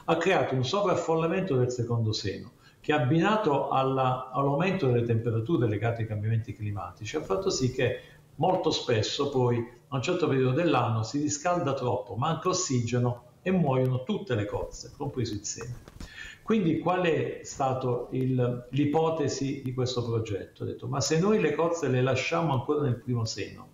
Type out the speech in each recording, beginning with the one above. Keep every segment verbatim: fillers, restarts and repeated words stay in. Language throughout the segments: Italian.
ha creato un sovraffollamento del secondo seno che, abbinato alla, all'aumento delle temperature legate ai cambiamenti climatici, ha fatto sì che molto spesso poi a un certo periodo dell'anno si riscalda troppo, manca ossigeno e muoiono tutte le cozze, compreso il seme. Quindi qual è stata l'ipotesi di questo progetto? Ho detto, ma se noi le cozze le lasciamo ancora nel primo seno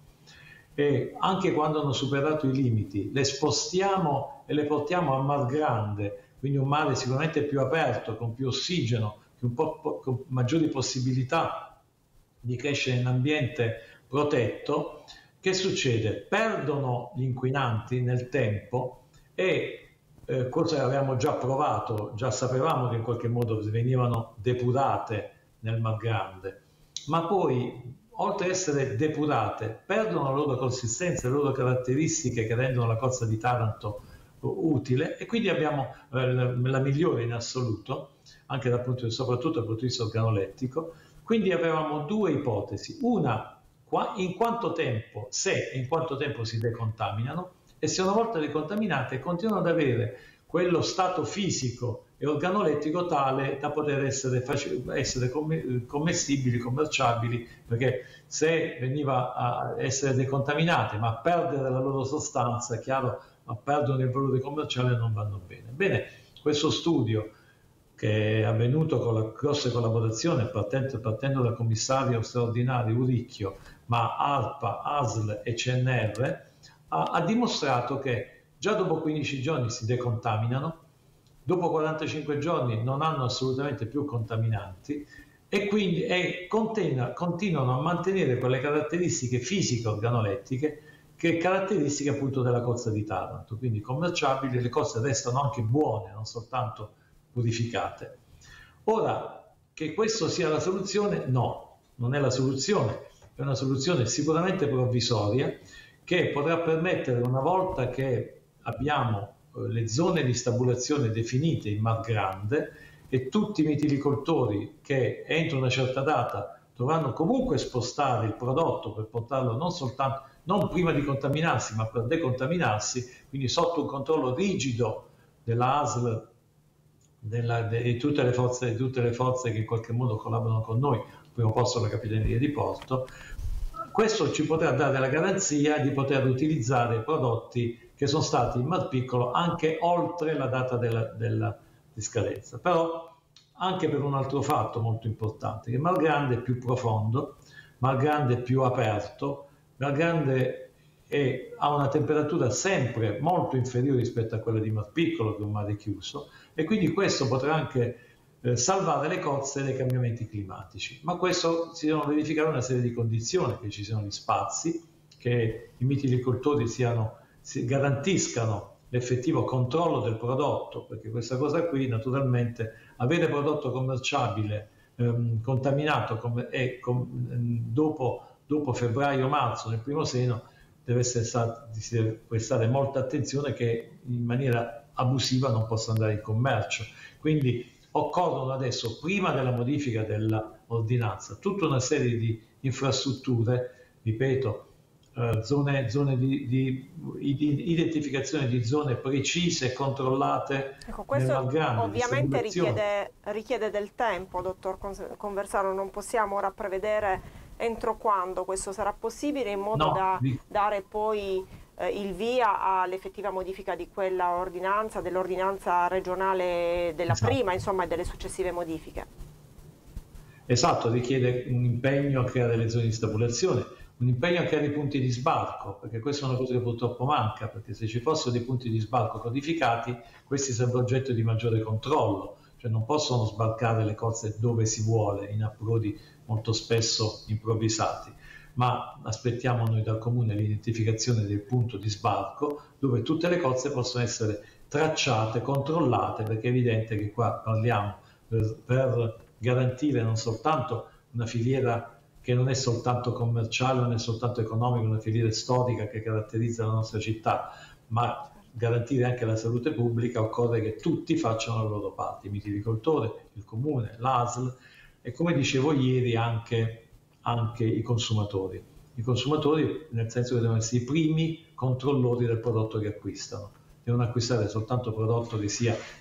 e anche quando hanno superato i limiti le spostiamo e le portiamo a mar grande, quindi un mare sicuramente più aperto, con più ossigeno, un po' con maggiori possibilità di crescere in ambiente protetto, che succede? Perdono gli inquinanti nel tempo e eh, cosa avevamo già provato, già sapevamo che in qualche modo venivano depurate nel Mar Grande, ma poi oltre ad essere depurate perdono la loro consistenza, le loro caratteristiche che rendono la cozza di Taranto utile, e quindi abbiamo eh, la migliore in assoluto, anche dal punto di, soprattutto dal punto di vista organolettico. Quindi avevamo due ipotesi: una, in quanto tempo, se e in quanto tempo si decontaminano, e se una volta decontaminate continuano ad avere quello stato fisico e organolettico tale da poter essere, essere commestibili, commerciabili, perché se veniva a essere decontaminate ma a perdere la loro sostanza, è chiaro, ma perdono il valore commerciale e non vanno bene. Bene, questo studio, che è avvenuto con la grossa collaborazione partendo, partendo dal commissario straordinario Uricchio, ma ARPA, A S L e C N R, ha, ha dimostrato che già dopo quindici giorni si decontaminano, dopo quarantacinque giorni non hanno assolutamente più contaminanti e quindi e continua, continuano a mantenere quelle caratteristiche fisiche organolettiche che caratteristiche appunto della cozza di Taranto, quindi commerciabili, le cozze restano anche buone, non soltanto purificate. Ora, che questo sia la soluzione? No, non è la soluzione, è una soluzione sicuramente provvisoria che potrà permettere, una volta che abbiamo eh, le zone di stabulazione definite in Mar Grande e tutti i mitilicoltori che entro una certa data dovranno comunque spostare il prodotto per portarlo non soltanto, non prima di contaminarsi, ma per decontaminarsi, quindi sotto un controllo rigido della A S L, della, de, di, tutte le forze, di tutte le forze che in qualche modo collaborano con noi, al primo posto la Capitaneria di Porto. Questo ci potrà dare la garanzia di poter utilizzare prodotti che sono stati in Mar Piccolo anche oltre la data della, della di scadenza. Però anche per un altro fatto molto importante, che Mar Grande è più profondo, Mar Grande è più aperto, Mar Grande è, ha una temperatura sempre molto inferiore rispetto a quella di Mar Piccolo, che è un mare chiuso, e quindi questo potrà anche eh, salvare le cozze dai cambiamenti climatici. Ma questo si devono verificare una serie di condizioni, che ci siano gli spazi, che i mitilicoltori siano, si garantiscano l'effettivo controllo del prodotto, perché questa cosa qui naturalmente, avere prodotto commerciabile ehm, contaminato com- e com- dopo, dopo febbraio-marzo nel primo seno deve essere stato, si deve prestare molta attenzione che in maniera abusiva non possa andare in commercio. Quindi occorrono adesso, prima della modifica dell'ordinanza, tutta una serie di infrastrutture, ripeto, Uh, zone, zone di, di, di identificazione di zone precise, controllate. Ecco, questo nel Grande, ovviamente richiede, richiede del tempo, dottor Conversano, non possiamo ora prevedere entro quando questo sarà possibile, in modo no, da vi... dare poi eh, il via all'effettiva modifica di quella ordinanza, dell'ordinanza regionale della esatto. prima, insomma, e delle successive modifiche. Esatto, richiede un impegno a creare le zone di stabulazione, un impegno a creare i punti di sbarco, perché questa è una cosa che purtroppo manca, perché se ci fossero dei punti di sbarco codificati, questi sarebbero oggetto di maggiore controllo, cioè non possono sbarcare le cozze dove si vuole, in approdi molto spesso improvvisati, ma aspettiamo noi dal Comune l'identificazione del punto di sbarco dove tutte le cozze possono essere tracciate, controllate, perché è evidente che qua parliamo per, per garantire non soltanto una filiera che non è soltanto commerciale, non è soltanto economica, una filiera storica che caratterizza la nostra città, ma garantire anche la salute pubblica, occorre che tutti facciano la loro parte, i mitilicoltori, il comune, l'A S L e, come dicevo ieri, anche, anche i consumatori. I consumatori nel senso che devono essere i primi controllori del prodotto che acquistano, devono acquistare soltanto prodotto che sia